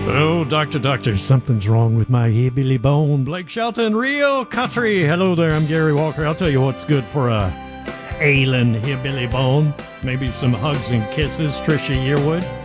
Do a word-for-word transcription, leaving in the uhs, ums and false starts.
Oh, doctor, doctor, something's wrong with my hillbilly bone. Blake Shelton, real country. Hello there, I'm Gary Walker. I'll tell you what's good for a ailing hillbilly bone. Maybe some hugs and kisses, Trisha Yearwood.